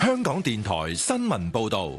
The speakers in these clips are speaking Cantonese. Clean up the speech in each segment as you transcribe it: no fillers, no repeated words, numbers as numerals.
香港電台新聞報道。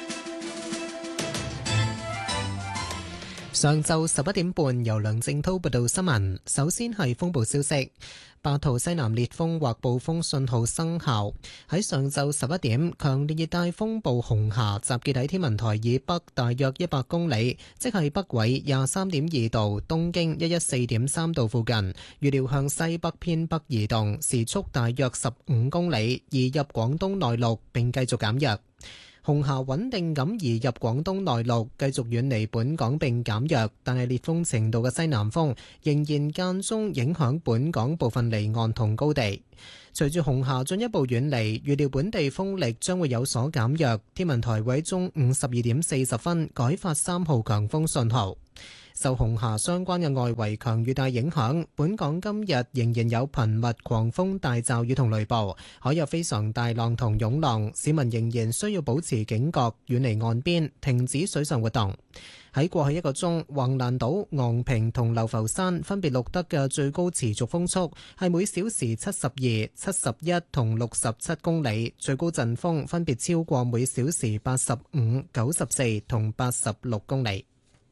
上晝11點半，由梁正滔報道新聞。首先係風暴消息，8號西南烈風或暴風信號生效。喺上晝11點，強烈熱帶風暴紅霞集結喺天文台以北大約100公里，即係北緯23.2度、東經114.3度附近。預料向西北偏北移動，時速大約15公里，移入廣東內陸並繼續減弱。紅霞穩定咁移入廣東內陸，繼續遠離本港並減弱，但係烈風程度嘅西南風仍然間中影響本港部分離岸同高地。隨住紅霞進一步遠離，預料本地風力將會有所減弱。天文台會喺中午12點40分改發3號強風信號。受紅霞相關嘅外圍強雨帶影響，本港今日仍然有頻密狂風大驟雨同雷暴，海有非常大浪同湧浪，市民仍然需要保持警覺，遠離岸邊，停止水上活動。喺過去1個鐘，橫瀾島、昂坪同流浮山分別錄得嘅最高持續風速係每小時72、71同67公里，最高陣風分別超過每小時85、94同86公里。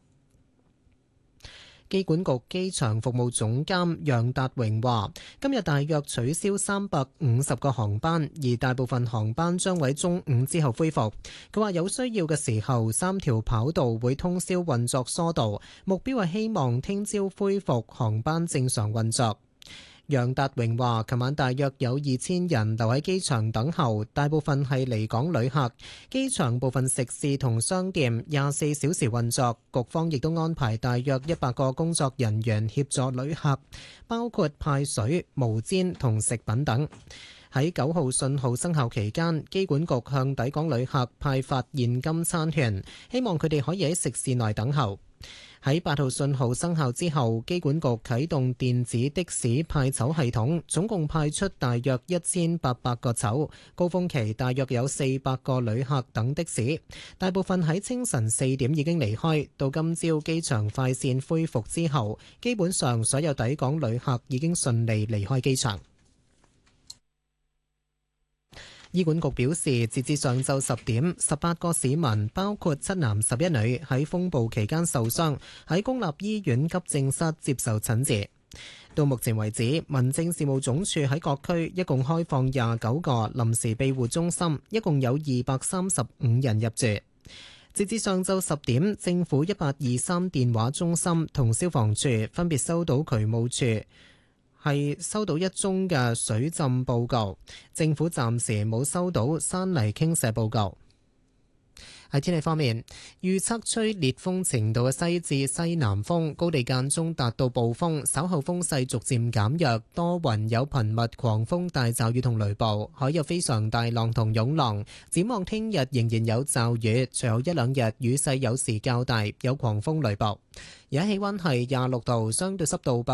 機管局機場服務總監楊達榮話：今日大約取消350個航班，而大部分航班將喺中午之後恢復。佢話有需要嘅時候，3條跑道會通宵運作疏導，目標係希望聽朝恢復航班正常運作。楊達榮話：琴晚大約有2000人留喺機場等候，大部分係離港旅客。機場部分食肆同商店24小時運作，局方亦都安排大約100個工作人員協助旅客，包括派水、毛氈同食品等。喺9號信號生效期間，機管局向抵港旅客派發現金餐券，希望佢哋可以喺食肆內等候。喺8號信號生效之後，機管局啟動電子的士派籌系統，總共派出大約1800個籌，高峰期大約有400個旅客等的士，大部分喺清晨4點已經離開。到今朝機場快線恢復之後，基本上所有抵港旅客已經順利離開機場。醫管局表示，截至上晝10點，18個市民，包括7男11女，喺風暴期間受傷，喺公立醫院急症室接受診治。到目前為止，民政事務總署喺各區一共開放29個臨時庇護中心，一共有235人入住。截至上晝10點，政府1823電話中心同消防處分別收到渠務處係收到1宗嘅水浸報告，政府暫時冇收到山泥傾瀉報告。喺天氣方面，預測吹烈風程度嘅西至西南風，高地間中達到暴風，稍後風勢逐漸減弱，多雲有頻密狂風大驟雨同雷暴，海有非常大浪同湧浪。展望聽日仍然有驟雨，隨後1-2日雨勢有時較大，有狂風雷暴。而家氣溫係26度，相對濕度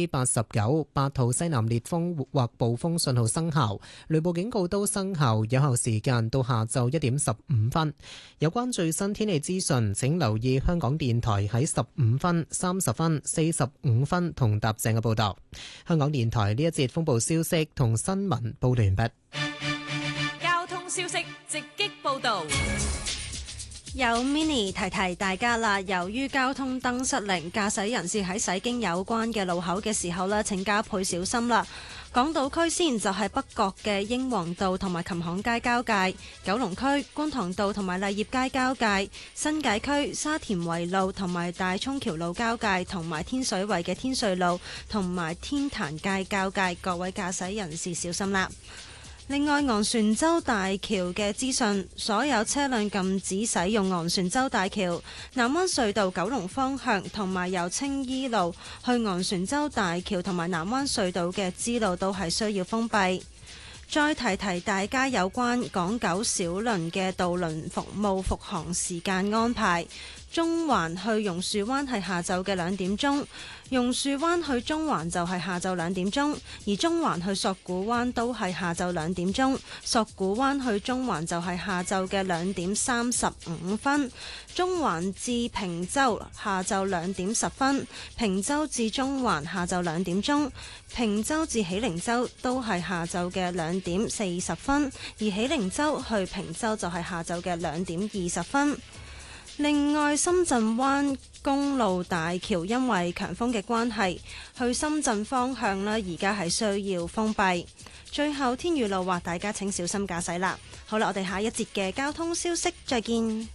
89%，8號西南烈風或暴風信號生效，雷暴警告都生效，有效時間到下晝1點15分。有關最新天氣資訊，請留意香港電台喺15分、30分、45分同踏正嘅報道。香港電台呢一節風暴消息同新聞報完畢。 交通消息直擊報道。 有 mini 提提大家啦，由於交通燈失靈，駕駛人士喺駛經有關嘅路口嘅時候呢，請加倍小心啦。港島區先就係北角嘅英皇道同埋琴行街交界，九龍區觀塘道同埋勵業街交界，新界區沙田圍路同埋大涌橋路交界，同埋天水圍嘅天瑞路同埋天壇街交界，各位駕駛人士小心啦。另外，昂船洲大橋嘅資訊，所有車輛禁止使用昂船洲大橋。南灣隧道九龍方向同埋由青衣路去昂船洲大橋同埋南灣隧道嘅支路都係需要封閉。再提提大家有關港九小輪嘅渡輪服務復航時間安排。 中環去榕樹灣係下晝嘅2點鐘，榕樹灣去中環就係下晝2點鐘，而中環去索罟灣都係下晝2點鐘，索罟灣去中環就係下晝嘅2點35分，中環至坪洲下晝2點10分，坪洲至中環下晝2點鐘，坪洲至喜靈洲都係下晝嘅2點40分，而喜靈洲去坪洲就係下晝嘅2點20分。另外，深圳灣公路大橋因為強風嘅關係，去深圳方向呢而家係需要封閉。最後天雨路滑，大家請小心駕駛啦。好啦，我哋下一節嘅交通消息再見。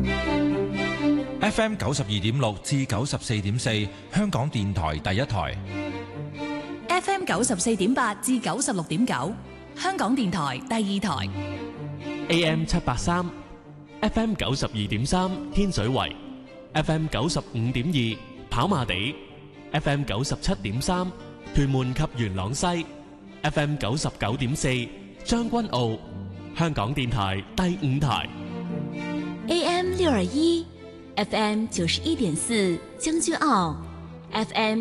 FM 92.6至94.4，香港電台第一台。 FM 94.8至96.9，香港電台第二台。 AM 783，FM 92.3，天水圍，FM 95.2，跑馬地，FM 97.3，屯門及元朗西，FM 99.4，將軍澳，香港電台第5台。 AM 621，FM 91.4，將軍澳，FM